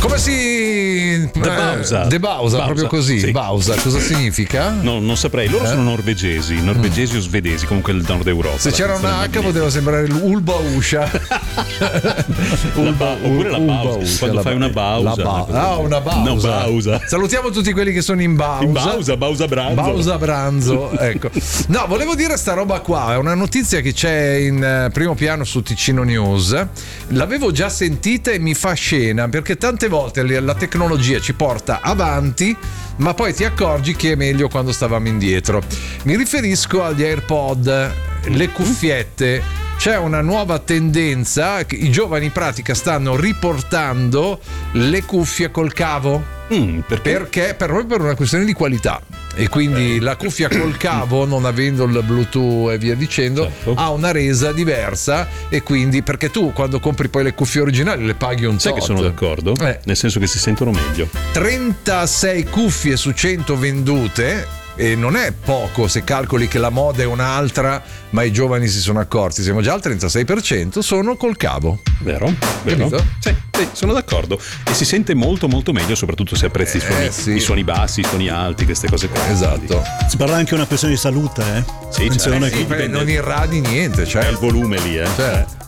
Come si Debausa. Debausa, proprio così. Sì. Bausa, cosa significa? No, non saprei, loro sono norvegesi o svedesi, comunque il nord Europa. Se c'era una H poteva sembrare l'Ulbauscia. Oppure la pausa. Quando fai una pausa. Una pausa. No, pausa. Salutiamo tutti quelli che sono in pausa. Pausa Branzo. Pausa Branzo, ecco. No, volevo dire sta roba qua, è una notizia che c'è in primo piano su Ticino News. L'avevo già sentita e mi fa scena, perché tante volte la tecnologia ci porta avanti, ma poi ti accorgi che è meglio quando stavamo indietro. Mi riferisco agli AirPod, le cuffiette. C'è una nuova tendenza, i giovani in pratica stanno riportando le cuffie col cavo. Perché? Proprio per una questione di qualità. E quindi la cuffia col cavo, non avendo il Bluetooth e via dicendo, certo, ha una resa diversa. E quindi, perché tu quando compri poi le cuffie originali le paghi un tot. Sai che sono d'accordo? Nel senso che si sentono meglio. 36 cuffie su 100 vendute. E non è poco se calcoli che la moda è un'altra, ma i giovani si sono accorti. Siamo già al 36%, sono col cavo. Vero? Sì, sono d'accordo. E si sente molto molto meglio, soprattutto se apprezzi i suoni bassi, i suoni alti, queste cose qua. Esatto. Si parla anche di una questione di salute, Sì, non irradi niente, cioè. È il volume lì, Certo.